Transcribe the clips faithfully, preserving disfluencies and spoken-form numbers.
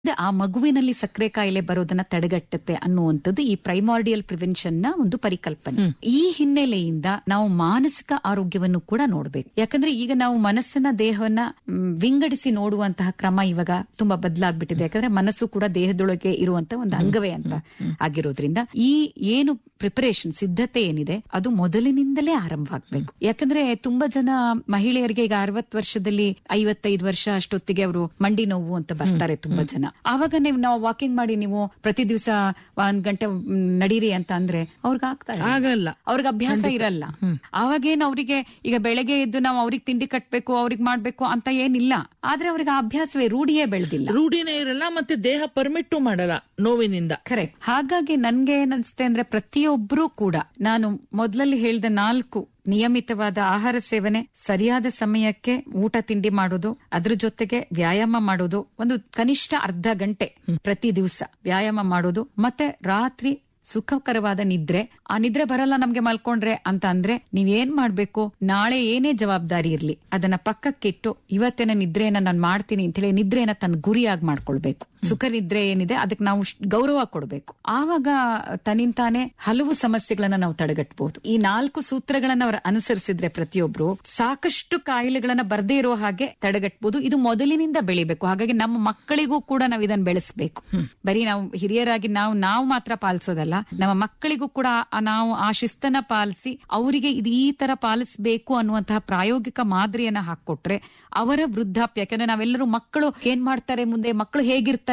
ಆ ಮಗುವಿನಲ್ಲಿ ಸಕ್ಕರೆ ಕಾಯಿಲೆ ಬರೋದನ್ನ ತಡೆಗಟ್ಟುತ್ತೆ ಅನ್ನುವಂಥದ್ದು ಈ ಪ್ರೈಮಾರ್ಡಿಯಲ್ ಪ್ರಿವೆನ್ಷನ್ ನ ಒಂದು ಪರಿಕಲ್ಪನೆ. ಈ ಹಿನ್ನೆಲೆಯಿಂದ ನಾವು ಮಾನಸಿಕ ಆರೋಗ್ಯವನ್ನು ಕೂಡ ನೋಡ್ಬೇಕು. ಯಾಕಂದ್ರೆ ಈಗ ನಾವು ಮನಸ್ಸನ್ನ ದೇಹವನ್ನ ವಿಂಗಡಿಸಿ ನೋಡುವಂತಹ ಕ್ರಮ ಇವಾಗ ತುಂಬಾ ಬದಲಾಗ್ಬಿಟ್ಟಿದೆ. ಯಾಕಂದ್ರೆ ಮನಸ್ಸು ಕೂಡ ದೇಹದೊಳಗೆ ಇರುವಂತ ಒಂದು ಅಂಗವೇ ಅಂತ ಆಗಿರೋದ್ರಿಂದ ಈ ಏನು ಪ್ರಿಪರೇಷನ್ ಸಿದ್ಧತೆ ಏನಿದೆ ಅದು ಮೊದಲಿನಿಂದಲೇ ಆರಂಭವಾಗಬೇಕು. ಯಾಕಂದ್ರೆ ತುಂಬಾ ಜನ ಮಹಿಳೆಯರಿಗೆ ಈಗ ಅರವತ್ತು ವರ್ಷದಲ್ಲಿ ಐವತ್ತೈದು ವರ್ಷ ಅಷ್ಟೊತ್ತಿಗೆ ಅವರು ಮಂಡಿ ನೋವು ಅಂತ ಬರ್ತಾರೆ ತುಂಬಾ ಜನ. ಆವಾಗ ನೀವು ನಾವು ವಾಕಿಂಗ್ ಮಾಡಿ ನೀವು ಪ್ರತಿ ದಿವಸ ಒಂದ್ ಗಂಟೆ ನಡೀರಿ ಅಂತ ಅಂದ್ರೆ ಅವ್ರಿಗೆ ಆಗ್ತಾರೆ ಆಗಲ್ಲ, ಅವ್ರಿಗೆ ಅಭ್ಯಾಸ ಇರಲ್ಲ. ಅವಾಗೇನು ಅವರಿಗೆ ಈಗ ಬೆಳಗ್ಗೆ ಎದ್ದು ನಾವು ಅವ್ರಿಗೆ ತಿಂಡಿ ಕಟ್ಬೇಕು ಅವ್ರಿಗೆ ಮಾಡ್ಬೇಕು ಅಂತ ಏನಿಲ್ಲ. ಆದ್ರೆ ಅವ್ರಿಗೆ ಆ ಅಭ್ಯಾಸವೇ ರೂಢಿಯೇ ಬೆಳೆದಿಲ್ಲ, ರೂಢಿನೇ ಇರಲ್ಲ, ಮತ್ತೆ ದೇಹ ಪರ್ಮಿಟ್ ಮಾಡಲ್ಲ ನೋವಿನಿಂದ. ಕರೆಕ್ಟ್. ಹಾಗಾಗಿ ನನ್ಗೆ ಏನಿಸುತ್ತೆ ಅಂದ್ರೆ ಪ್ರತಿಯೊಬ್ಬರೂ ಕೂಡ ನಾನು ಮೊದಲಲ್ಲಿ ಹೇಳಿದ ನಾಲ್ಕು ನಿಯಮಿತವಾದ ಆಹಾರ ಸೇವನೆ, ಸರಿಯಾದ ಸಮಯಕ್ಕೆ ಊಟ ತಿಂಡಿ ಮಾಡೋದು, ಅದ್ರ ಜೊತೆಗೆ ವ್ಯಾಯಾಮ ಮಾಡೋದು, ಒಂದು ಕನಿಷ್ಠ ಅರ್ಧ ಗಂಟೆ ಪ್ರತಿ ದಿವಸ ವ್ಯಾಯಾಮ ಮಾಡೋದು, ಮತ್ತೆ ರಾತ್ರಿ ಸುಖಕರವಾದ ನಿದ್ರೆ. ಆ ನಿದ್ರೆ ಬರಲ್ಲ ನಮ್ಗೆ ಮಲ್ಕೊಂಡ್ರೆ ಅಂತ ಅಂದ್ರೆ ನೀವೇನ್ ಮಾಡ್ಬೇಕು, ನಾಳೆ ಏನೇ ಜವಾಬ್ದಾರಿ ಇರ್ಲಿ ಅದನ್ನ ಪಕ್ಕಕ್ಕಿಟ್ಟು ಇವತ್ತಿನ ನಿದ್ರೆಯನ್ನ ನಾನು ಮಾಡ್ತೀನಿ ಅಂತ ಹೇಳಿ ನಿದ್ರೆಯನ್ನ ತನ್ನ ಗುರಿಯಾಗಿ ಮಾಡ್ಕೊಳ್ಬೇಕು. ಸುಖ ನಿದ್ರೆ ಏನಿದೆ ಅದಕ್ಕೆ ನಾವು ಗೌರವ ಕೊಡಬೇಕು. ಆವಾಗ ತನ್ನಿಂತಾನೆ ಹಲವು ಸಮಸ್ಯೆಗಳನ್ನ ನಾವು ತಡೆಗಟ್ಟಬಹುದು. ಈ ನಾಲ್ಕು ಸೂತ್ರಗಳನ್ನ ಅವರು ಅನುಸರಿಸಿದ್ರೆ ಪ್ರತಿಯೊಬ್ರು ಸಾಕಷ್ಟು ಕಾಯಿಲೆಗಳನ್ನ ಬರ್ದೇ ಇರೋ ಹಾಗೆ ತಡೆಗಟ್ಟಬಹುದು. ಇದು ಮೊದಲಿನಿಂದ ಬೆಳಿಬೇಕು. ಹಾಗಾಗಿ ನಮ್ಮ ಮಕ್ಕಳಿಗೂ ಕೂಡ ನಾವು ಇದನ್ನ ಬೆಳೆಸಬೇಕು. ಬರೀ ನಾವು ಹಿರಿಯರಾಗಿ ನಾವು ನಾವು ಮಾತ್ರ ಪಾಲಿಸೋದಲ್ಲ, ನಮ್ಮ ಮಕ್ಕಳಿಗೂ ಕೂಡ ನಾವು ಆ ಶಿಸ್ತನ್ನ ಪಾಲಿಸಿ ಅವರಿಗೆ ಇದು ಈ ತರ ಪಾಲಿಸಬೇಕು ಅನ್ನುವಂತಹ ಪ್ರಾಯೋಗಿಕ ಮಾದರಿಯನ್ನ ಹಾಕೊಟ್ರೆ ಅವರ ವೃದ್ಧಾಪ್ಯ, ಯಾಕಂದ್ರೆ ನಾವೆಲ್ಲರೂ ಮಕ್ಕಳು ಏನ್ ಮಾಡ್ತಾರೆ ಮುಂದೆ, ಮಕ್ಕಳು ಹೇಗಿರ್ತಾರೆ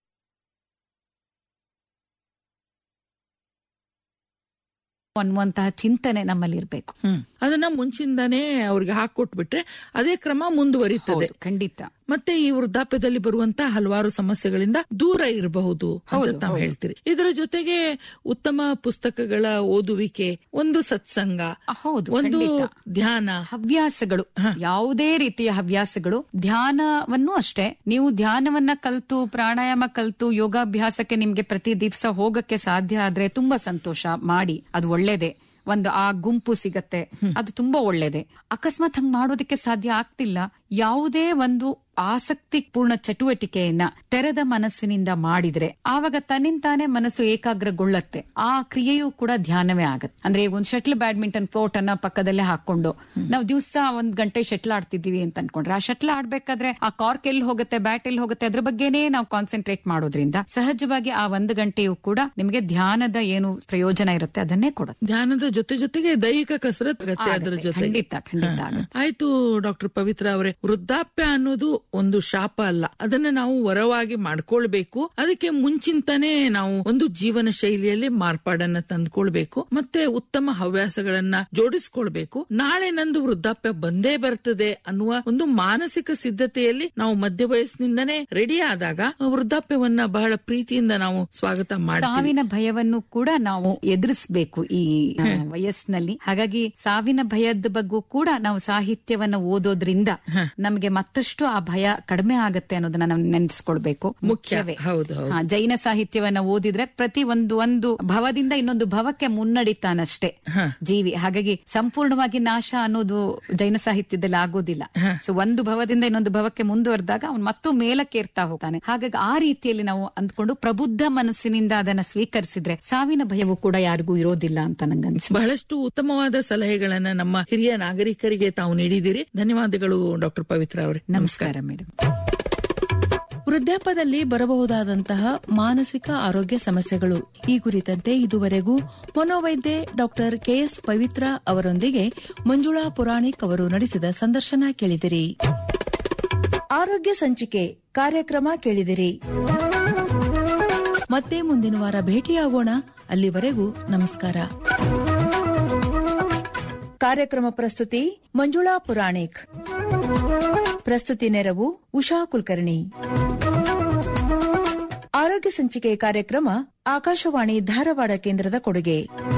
ಅನ್ನುವಂತಹ ಚಿಂತನೆ ನಮ್ಮಲ್ಲಿ ಇರಬೇಕು. ಅದನ್ನ ಮುಂಚಿಂದಾನೇ ಅವ್ರಿಗೆ ಹಾಕೊಟ್ಬಿಟ್ರೆ ಅದೇ ಕ್ರಮ ಮುಂದುವರಿತದೆ. ಖಂಡಿತ. ಮತ್ತೆ ಈ ವೃದ್ಧಾಪ್ಯದಲ್ಲಿ ಬರುವಂತಹ ಹಲವಾರು ಸಮಸ್ಯೆಗಳಿಂದ ದೂರ ಇರಬಹುದು ಅಂತ ತಾವು ಹೇಳ್ತೀರಿ. ಇದರ ಜೊತೆಗೆ ಉತ್ತಮ ಪುಸ್ತಕಗಳ ಓದುವಿಕೆ, ಒಂದು ಸತ್ಸಂಗ, ಹೌದು, ಒಂದು ಧ್ಯಾನ, ಹವ್ಯಾಸಗಳು, ಯಾವುದೇ ರೀತಿಯ ಹವ್ಯಾಸಗಳು, ಧ್ಯಾನವನ್ನು ಅಷ್ಟೇ. ನೀವು ಧ್ಯಾನವನ್ನ ಕಲ್ತು ಪ್ರಾಣಾಯಾಮ ಕಲ್ತು ಯೋಗಾಭ್ಯಾಸಕ್ಕೆ ನಿಮ್ಗೆ ಪ್ರತಿ ದಿವಸ ಹೋಗಕ್ಕೆ ಸಾಧ್ಯ ಆದ್ರೆ ತುಂಬಾ ಸಂತೋಷ ಮಾಡಿ, ಅದು ಒಳ್ಳೇದೇ. ಒಂದು ಆ ಗುಂಪು ಸಿಗತ್ತೆ, ಅದು ತುಂಬಾ ಒಳ್ಳೇದೆ. ಅಕಸ್ಮಾತ್ ಹಂಗ್ ಮಾಡೋದಕ್ಕೆ ಸಾಧ್ಯ ಆಗ್ತಿಲ್ಲ, ಯಾವುದೇ ಒಂದು ಆಸಕ್ತಿ ಪೂರ್ಣ ಚಟುವಟಿಕೆಯನ್ನ ತೆರೆದ ಮನಸ್ಸಿನಿಂದ ಮಾಡಿದ್ರೆ ಆವಾಗ ತನ್ನಿಂತಾನೆ ಮನಸ್ಸು ಏಕಾಗ್ರಗೊಳ್ಳತ್ತೆ. ಆ ಕ್ರಿಯೆಯೂ ಕೂಡ ಧ್ಯಾನವೇ ಆಗತ್ತೆ. ಅಂದ್ರೆ ಒಂದು ಶಟ್ಲ್ ಬ್ಯಾಡ್ಮಿಂಟನ್ ಕೋರ್ಟ್ ಅನ್ನ ಪಕ್ಕದಲ್ಲೇ ಹಾಕೊಂಡು ನಾವು ದಿವಸ ಒಂದ್ ಗಂಟೆ ಶಟ್ಲ್ ಆಡ್ತಿದೀವಿ ಅಂತ ಅನ್ಕೊಂಡ್ರೆ ಆ ಶಟ್ಲ್ ಆಡ್ಬೇಕಾದ್ರೆ ಆ ಕಾರ್ಕ್ ಎಲ್ಲಿ ಹೋಗುತ್ತೆ, ಬ್ಯಾಟ್ ಎಲ್ಲಿ ಹೋಗುತ್ತೆ, ಅದ್ರ ಬಗ್ಗೆನೇ ನಾವು ಕಾನ್ಸಂಟ್ರೇಟ್ ಮಾಡೋದ್ರಿಂದ ಸಹಜವಾಗಿ ಆ ಒಂದು ಗಂಟೆಯೂ ಕೂಡ ನಿಮಗೆ ಧ್ಯಾನದ ಏನು ಪ್ರಯೋಜನ ಇರುತ್ತೆ ಅದನ್ನೇ ಕೊಡುತ್ತೆ. ಧ್ಯಾನದ ಜೊತೆ ಜೊತೆಗೆ ದೈಹಿಕ ಕಸರತ್ ಅಗತ್ಯ ಅದರ ಜೊತೆ. ಖಂಡಿತ ಖಂಡಿತ. ಆಯ್ತು ಡಾಕ್ಟರ್ ಪವಿತ್ರ ಅವರೇ, ವೃದ್ಧಾಪ್ಯ ಅನ್ನೋದು ಒಂದು ಶಾಪ ಅಲ್ಲ, ಅದನ್ನ ನಾವು ವರವಾಗಿ ಮಾಡ್ಕೊಳ್ಬೇಕು. ಅದಕ್ಕೆ ಮುಂಚಿಂತಾನೆ ನಾವು ಒಂದು ಜೀವನ ಶೈಲಿಯಲ್ಲಿ ಮಾರ್ಪಾಡನ್ನ ತಂದ್ಕೊಳ್ಬೇಕು, ಮತ್ತೆ ಉತ್ತಮ ಹವ್ಯಾಸಗಳನ್ನ ಜೋಡಿಸ್ಕೊಳ್ಬೇಕು. ನಾಳೆ ನಂದು ವೃದ್ಧಾಪ್ಯ ಬಂದೇ ಬರ್ತದೆ ಅನ್ನುವ ಒಂದು ಮಾನಸಿಕ ಸಿದ್ಧತೆಯಲ್ಲಿ ನಾವು ಮಧ್ಯ ವಯಸ್ಸಿನಿಂದನೇ ರೆಡಿ ಆದಾಗ ವೃದ್ಧಾಪ್ಯವನ್ನ ಬಹಳ ಪ್ರೀತಿಯಿಂದ ನಾವು ಸ್ವಾಗತ ಮಾಡ್ತೀವಿ. ಸಾವಿನ ಭಯವನ್ನು ಕೂಡ ನಾವು ಎದುರಿಸಬೇಕು ಈ ವಯಸ್ಸಿನಲ್ಲಿ. ಹಾಗಾಗಿ ಸಾವಿನ ಭಯದ ಬಗ್ಗೂ ಕೂಡ ನಾವು ಸಾಹಿತ್ಯವನ್ನ ಓದೋದ್ರಿಂದ ನಮಗೆ ಮತ್ತಷ್ಟು ಆ ಭಯ ಕಡಿಮೆ ಆಗತ್ತೆ ಅನ್ನೋದನ್ನ ನಾವು ನೆನೆಸ್ಕೊಳ್ಬೇಕು. ಮುಖ್ಯವೇ. ಹೌದು. ಜೈನ ಸಾಹಿತ್ಯವನ್ನ ಓದಿದ್ರೆ ಪ್ರತಿ ಒಂದು ಒಂದು ಭವದಿಂದ ಇನ್ನೊಂದು ಭವಕ್ಕೆ ಮುನ್ನಡಿತಾನಷ್ಟೇ ಜೀವಿ. ಹಾಗಾಗಿ ಸಂಪೂರ್ಣವಾಗಿ ನಾಶ ಅನ್ನೋದು ಜೈನ ಸಾಹಿತ್ಯದಲ್ಲಿ ಆಗೋದಿಲ್ಲ. ಸೊ ಒಂದು ಭವದಿಂದ ಇನ್ನೊಂದು ಭವಕ್ಕೆ ಮುಂದುವರೆದಾಗ ಅವನು ಮತ್ತೂ ಮೇಲಕ್ಕೆ ಏರ್ತಾ ಹೋಗ್ತಾನೆ. ಹಾಗಾಗಿ ಆ ರೀತಿಯಲ್ಲಿ ನಾವು ಅಂದ್ಕೊಂಡು ಪ್ರಬುದ್ಧ ಮನಸ್ಸಿನಿಂದ ಅದನ್ನ ಸ್ವೀಕರಿಸಿದ್ರೆ ಸಾವಿನ ಭಯವು ಕೂಡ ಯಾರಿಗೂ ಇರೋದಿಲ್ಲ ಅಂತ ನಂಗನ್ಸುತ್ತೆ. ಬಹಳಷ್ಟು ಉತ್ತಮವಾದ ಸಲಹೆಗಳನ್ನ ನಮ್ಮ ಹಿರಿಯ ನಾಗರಿಕರಿಗೆ ತಾವು ನೀಡಿದ್ದೀರಿ. ಧನ್ಯವಾದಗಳು ಡಾಕ್ಟರ್ ಪವಿತ್ರ ಅವರೇ. ನಮಸ್ಕಾರ ಮೇಡಮ್. ವೃದ್ಧಾಪ್ಯದಲ್ಲಿ ಬರಬಹುದಾದಂತಹ ಮಾನಸಿಕ ಆರೋಗ್ಯ ಸಮಸ್ಯೆಗಳು ಈ ಕುರಿತಂತೆ ಇದುವರೆಗೂ ಮನೋವೈದ್ಯೆ ಡಾಕ್ಟರ್ ಕೆಎಸ್ ಪವಿತ್ರ ಅವರೊಂದಿಗೆ ಮಂಜುಳಾ ಪುರಾಣಿಕ್ ಅವರು ನಡೆಸಿದ ಸಂದರ್ಶನ ಕೇಳಿದಿರಿ. ಆರೋಗ್ಯ ಸಂಚಿಕೆ ಕಾರ್ಯಕ್ರಮ ಕೇಳಿದಿರಿ. ಮತ್ತೆ ಮುಂದಿನ ವಾರ ಭೇಟಿಯಾಗೋಣ. ಅಲ್ಲಿವರೆಗೂ ನಮಸ್ಕಾರ. ಕಾರ್ಯಕ್ರಮ ಪ್ರಸ್ತುತಿ ಮಂಜುಳಾ ಪುರಾಣಿಕ್. ಪ್ರಸ್ತುತಿ ನೆರವು ಉಷಾ ಕುಲಕರ್ಣಿ. ಆರೋಗ್ಯ ಸಂಚಿಕೆ ಕಾರ್ಯಕ್ರಮ ಆಕಾಶವಾಣಿ ಧಾರವಾಡ ಕೇಂದ್ರದ ಕೊಡುಗೆ.